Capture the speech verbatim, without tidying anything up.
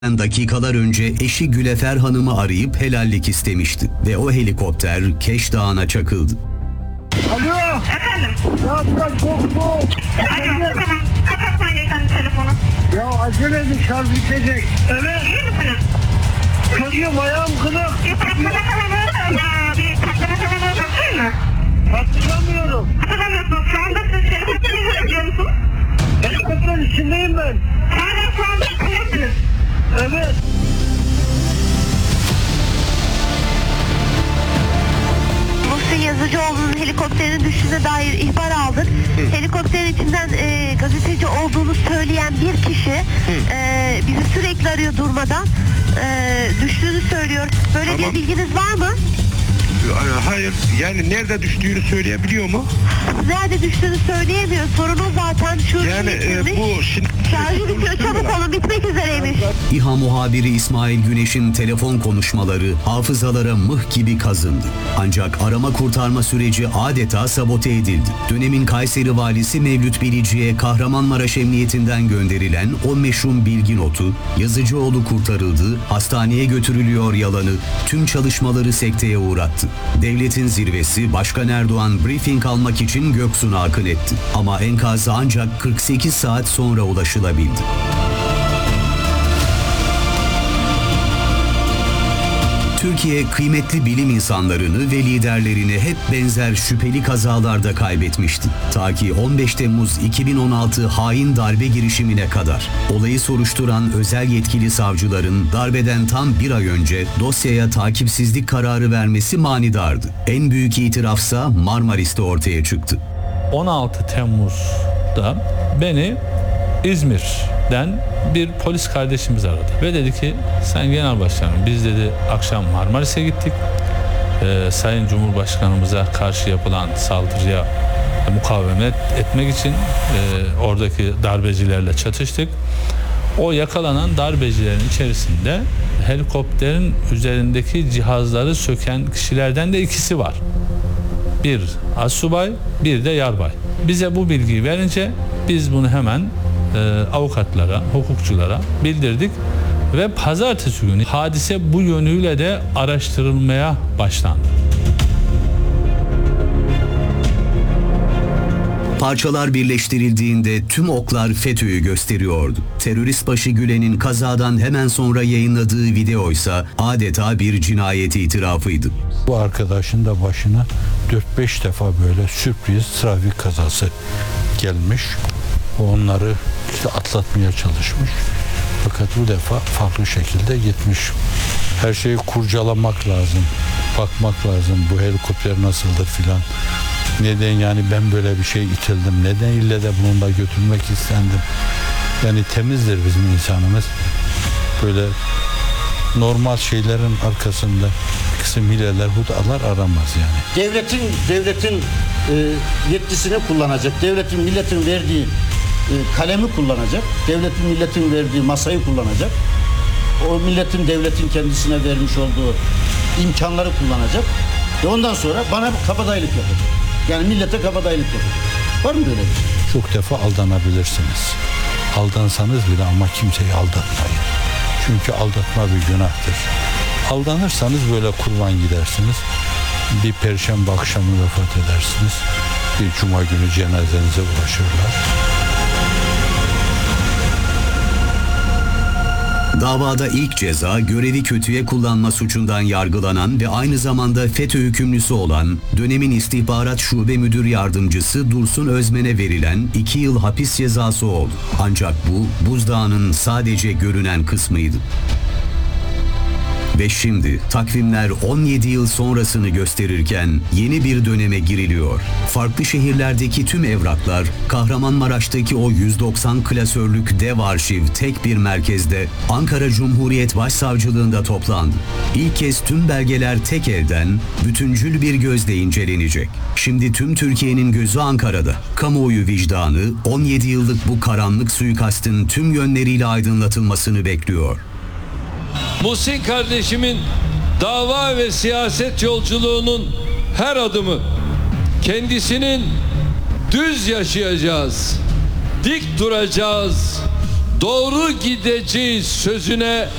Dakikalar önce eşi Gülefer Hanım'ı arayıp helallik istemişti ve o helikopter Keş Dağı'na çakıldı. Alo. Efendim? Ya ben çok soğuk. Alo, tamam. Kapatmayın efendim telefonu. Ya acele bir şarj bitecek. Evet. İyi misiniz? Çocuğum ayağım kırık. Bir patlama falan oldu ya. Bir patlama falan oldu değil mi? Hatırlamıyorum. Hatırlamıyorsunuz. Şu anda siz helikopteri biliyor musunuz? Helikopterin içindeyim ben. Hala şu anda içindesiniz. Evet. Muhsin Yazıcıoğlu'nun helikopterin düştüğüne dair ihbar aldık. Hı. Helikopterin içinden e, gazeteci olduğunu söyleyen bir kişi e, bizi sürekli arıyor durmadan. E, düştüğünü söylüyor. Böyle Tamam. bir bilginiz var mı? Hayır, yani nerede düştüğünü söyleyebiliyor mu? Nerede düştüğünü söyleyemiyor. Sorunu zaten şu. Yani e, bu şimdi... Şarjı bitiyor, çabuk olun, bitmek üzereymiş. İHA muhabiri İsmail Güneş'in telefon konuşmaları hafızalara mıh gibi kazındı. Ancak arama kurtarma süreci adeta sabote edildi. Dönemin Kayseri valisi Mevlüt Bilici'ye Kahramanmaraş Emniyetinden gönderilen o meşhum bilgi notu, Yazıcıoğlu kurtarıldı, hastaneye götürülüyor yalanı tüm çalışmaları sekteye uğrattı. Devletin zirvesi Başkan Erdoğan briefing almak için Göksu'na akın etti. Ama enkaza ancak kırk sekiz saat sonra ulaşılabildi. Türkiye kıymetli bilim insanlarını ve liderlerini hep benzer şüpheli kazalarda kaybetmişti. Ta ki on beş Temmuz iki bin on altı hain darbe girişimine kadar. Olayı soruşturan özel yetkili savcıların darbeden tam bir ay önce dosyaya takipsizlik kararı vermesi manidardı. En büyük itirafsa Marmaris'te ortaya çıktı. on altı Temmuz'da beni İzmir'den bir polis kardeşimiz aradı ve dedi ki sen genel başkanım biz dedi akşam Marmaris'e gittik. Ee, Sayın Cumhurbaşkanımıza karşı yapılan saldırıya mukavemet etmek için e, oradaki darbecilerle çatıştık. O yakalanan darbecilerin içerisinde helikopterin üzerindeki cihazları söken kişilerden de ikisi var. Bir astsubay, bir de yarbay. Bize bu bilgiyi verince biz bunu hemen e, avukatlara, hukukçulara bildirdik ve pazartesi günü hadise bu yönüyle de araştırılmaya başlandı. Parçalar birleştirildiğinde tüm oklar FETÖ'yü gösteriyordu. Terörist başı Gülen'in kazadan hemen sonra yayınladığı videoysa adeta bir cinayet itirafıydı. Bu arkadaşın da başına dört beş defa böyle sürpriz trafik kazası gelmiş. Onları işte atlatmaya çalışmış. Fakat bu defa farklı şekilde gitmiş. Her şeyi kurcalamak lazım. Bakmak lazım. Bu helikopter nasıldır filan. Neden yani ben böyle bir şey itildim? Neden ille de bununla götürmek istendim? Yani temizdir bizim insanımız. Böyle normal şeylerin arkasında bir kısım hileler, hudalar aramaz yani. Devletin devletin e, yetkisini kullanacak. Devletin milletin verdiği e, kalemi kullanacak. Devletin milletin verdiği masayı kullanacak. O milletin devletin kendisine vermiş olduğu imkanları kullanacak. Ve ondan sonra bana kabadayılık yapacak. Yani millete kabadayılık yapacak. Var mı böyle bir şey? Çok defa aldanabilirsiniz. Aldansanız bile ama kimseyi aldatmayın. Çünkü aldatma bir günahtır. Aldanırsanız böyle kurban gidersiniz. Bir perşembe akşamı vefat edersiniz. Bir cuma günü cenazenize ulaşırlar. Davada ilk ceza görevi kötüye kullanma suçundan yargılanan ve aynı zamanda FETÖ hükümlüsü olan dönemin istihbarat şube müdür yardımcısı Dursun Özmen'e verilen iki yıl hapis cezası oldu. Ancak bu buzdağının sadece görünen kısmıydı. Ve şimdi takvimler on yedi yıl sonrasını gösterirken yeni bir döneme giriliyor. Farklı şehirlerdeki tüm evraklar Kahramanmaraş'taki o yüz doksan klasörlük dev arşiv tek bir merkezde Ankara Cumhuriyet Başsavcılığında toplandı. İlk kez tüm belgeler tek elden bütüncül bir gözle incelenecek. Şimdi tüm Türkiye'nin gözü Ankara'da. Kamuoyu vicdanı on yedi yıllık bu karanlık suikastın tüm yönleriyle aydınlatılmasını bekliyor. Muhsin kardeşimin dava ve siyaset yolculuğunun her adımı kendisinin düz yaşayacağız, dik duracağız, doğru gideceğiz sözüne